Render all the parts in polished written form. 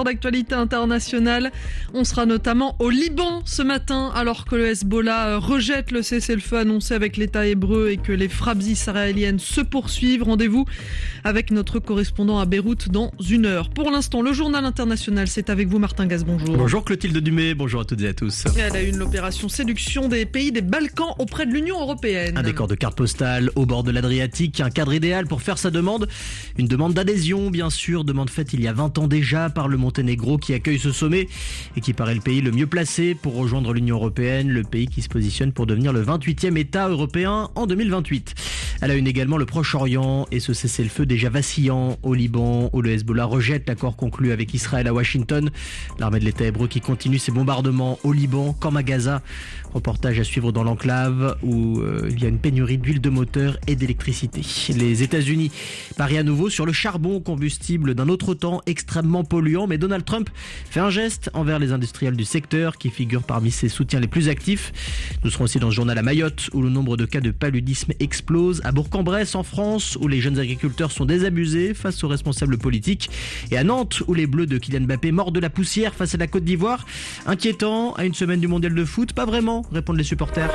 heures d'actualité internationale. On sera notamment au Liban ce matin, alors que le Hezbollah rejette le cessez-le-feu annoncé avec l'État hébreu et que les frappes israéliennes se poursuivent. Rendez-vous avec notre correspondant à Beyrouth dans une heure. Pour l'instant, le journal international, c'est avec vous Martin Gaz, bonjour. Bonjour Clotilde Dumay, bonjour à toutes et à tous. Et elle a eu l'opération séduction des pays des Balkans auprès de l'Union européenne. Un décor de carte postale au bord de l'Adriatique, un cadre idéal pour faire sa demande. Une demande d'adhésion, bien sûr, demande faite il y a 20 ans déjà par le Monténégro qui accueille ce sommet et qui paraît le pays le mieux placé pour rejoindre l'Union européenne, le pays qui se positionne pour devenir le 28e État européen en 2028. Elle a une également le Proche-Orient et ce cessez-le-feu déjà vacillant au Liban où le Hezbollah rejette l'accord conclu avec Israël à Washington. L'armée de l'État hébreu qui continue ses bombardements au Liban comme à Gaza. Reportage à suivre dans l'enclave où il y a une pénurie d'huile de moteur et d'électricité. Les États-Unis parient à nouveau sur le charbon, combustible d'un autre temps extrêmement polluant, mais Donald Trump fait un geste envers les industriels du secteur qui figurent parmi ses soutiens les plus actifs. Nous serons aussi dans ce journal à Mayotte où le nombre de cas de paludisme explose, à Bourg-en-Bresse en France où les jeunes agriculteurs sont désabusés face aux responsables politiques et à Nantes où les Bleus de Kylian Mbappé mordent de la poussière face à la Côte d'Ivoire. Inquiétant à une semaine du mondial de foot, pas vraiment, répondent les supporters.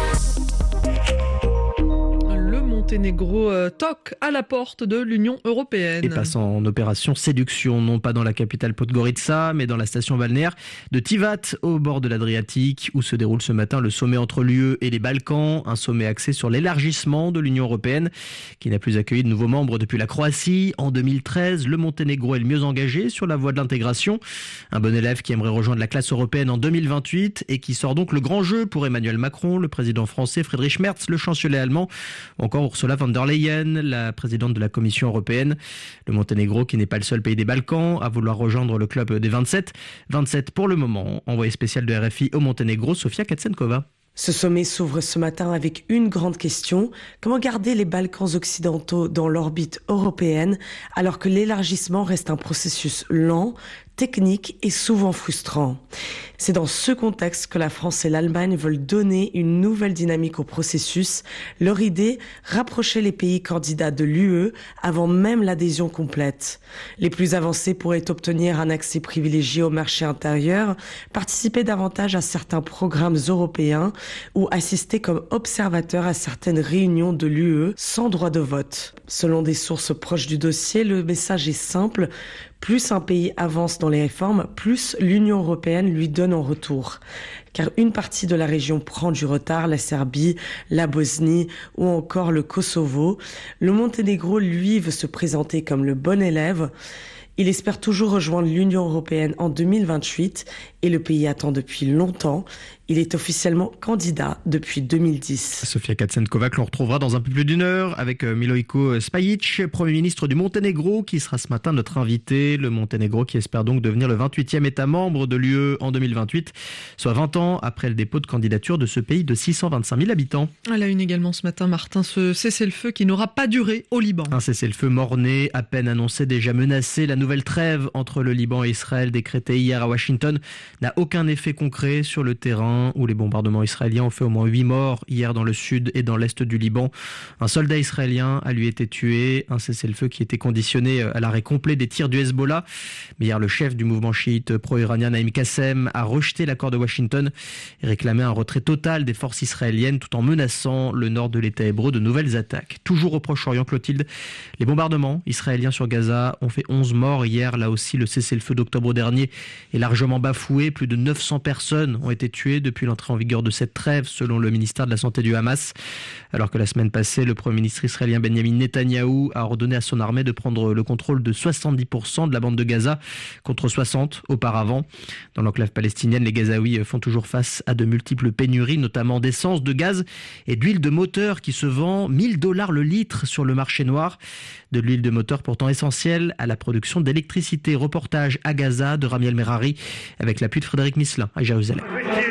Monténégro toque à la porte de l'Union européenne. Et passe en opération séduction, non pas dans la capitale Podgorica, mais dans la station balnéaire de Tivat, au bord de l'Adriatique, où se déroule ce matin le sommet entre l'UE et les Balkans, un sommet axé sur l'élargissement de l'Union européenne, qui n'a plus accueilli de nouveaux membres depuis la Croatie. En 2013, le Monténégro est le mieux engagé sur la voie de l'intégration. Un bon élève qui aimerait rejoindre la classe européenne en 2028 et qui sort donc le grand jeu pour Emmanuel Macron, le président français Friedrich Merz, le chancelier allemand, ou encore Ursula von der Leyen, la présidente de la Commission européenne. Le Monténégro, qui n'est pas le seul pays des Balkans à vouloir rejoindre le club des 27. 27 pour le moment. Envoyé spécial de RFI au Monténégro, Sofia Katsenkova. Ce sommet s'ouvre ce matin avec une grande question. Comment garder les Balkans occidentaux dans l'orbite européenne alors que l'élargissement reste un processus lent, technique et souvent frustrant? C'est dans ce contexte que la France et l'Allemagne veulent donner une nouvelle dynamique au processus. Leur idée, rapprocher les pays candidats de l'UE avant même l'adhésion complète. Les plus avancés pourraient obtenir un accès privilégié au marché intérieur, participer davantage à certains programmes européens ou assister comme observateurs à certaines réunions de l'UE sans droit de vote. Selon des sources proches du dossier, le message est simple. Plus un pays avance dans les réformes, plus l'Union européenne lui donne en retour. Car une partie de la région prend du retard, la Serbie, la Bosnie ou encore le Kosovo. Le Monténégro, lui, veut se présenter comme le bon élève. Il espère toujours rejoindre l'Union européenne en 2028 et le pays attend depuis longtemps. Il est officiellement candidat depuis 2010. Sofia Katsenkova, que l'on retrouvera dans un peu plus d'une heure avec Milojko Spajic, Premier ministre du Monténégro, qui sera ce matin notre invité. Le Monténégro qui espère donc devenir le 28e État membre de l'UE en 2028, soit 20 ans après le dépôt de candidature de ce pays de 625 000 habitants. À la une également ce matin, Martin, ce cessez-le-feu qui n'aura pas duré au Liban. Un cessez-le-feu mort-né, à peine annoncé, déjà menacé. La nouvelle trêve entre le Liban et Israël décrétée hier à Washington n'a aucun effet concret sur le terrain où les bombardements israéliens ont fait au moins 8 morts hier dans le sud et dans l'est du Liban. Un soldat israélien a lui été tué, un cessez-le-feu qui était conditionné à l'arrêt complet des tirs du Hezbollah. Mais hier, le chef du mouvement chiite pro-iranien Naïm Qassem a rejeté l'accord de Washington et réclamé un retrait total des forces israéliennes tout en menaçant le nord de l'État hébreu de nouvelles attaques. Toujours au Proche-Orient, Clotilde, les bombardements israéliens sur Gaza ont fait 11 morts hier. Là aussi, le cessez-le-feu d'octobre dernier est largement bafoué. Plus de 900 personnes ont été tuées depuis l'entrée en vigueur de cette trêve, selon le ministère de la Santé du Hamas. Alors que la semaine passée, le Premier ministre israélien Benjamin Netanyahou a ordonné à son armée de prendre le contrôle de 70% de la bande de Gaza, contre 60 auparavant. Dans l'enclave palestinienne, les Gazaouis font toujours face à de multiples pénuries, notamment d'essence, de gaz et d'huile de moteur qui se vend $1000 le litre sur le marché noir. De l'huile de moteur pourtant essentielle à la production d'électricité. Reportage à Gaza de Rami El Merari avec l'appui de Frédéric Misselin à Jérusalem.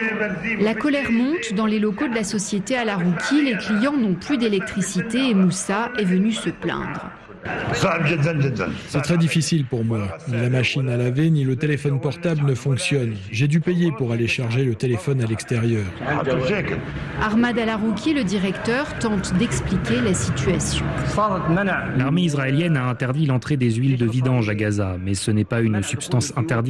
La colère monte dans les locaux de la société Al Arouki. Les clients n'ont plus d'électricité et Moussa est venu se plaindre. C'est très difficile pour moi. Ni la machine à laver, ni le téléphone portable ne fonctionnent. J'ai dû payer pour aller charger le téléphone à l'extérieur. Ahmad Al Arouki, le directeur, tente d'expliquer la situation. L'armée israélienne a interdit l'entrée des huiles de vidange à Gaza, mais ce n'est pas une substance interdite